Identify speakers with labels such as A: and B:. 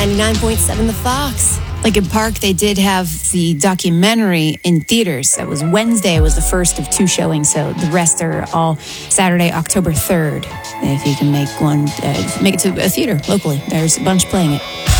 A: 99.7 The Fox.
B: Lincoln Park, they did have the documentary in theaters. That was Wednesday, was the first of 2 showings, so the rest are all Saturday, October 3rd. If you can make it to a theater locally, there's a bunch playing it.